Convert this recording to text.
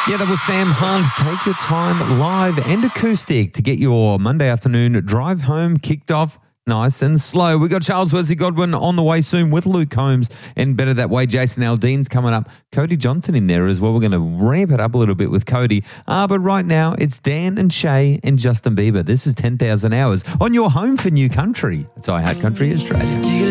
Yeah, that was Sam Hunt. Take your time, live and acoustic, to get your Monday afternoon drive home kicked off nice and slow. We got Charles Wesley Godwin on the way soon with Luke Combs, and Better That Way, Jason Aldean's coming up. Cody Johnson in there as well. We're going to ramp it up a little bit with Cody. But right now, it's Dan and Shay and Justin Bieber. This is 10,000 Hours on your home for new country. It's I Heart Country Australia.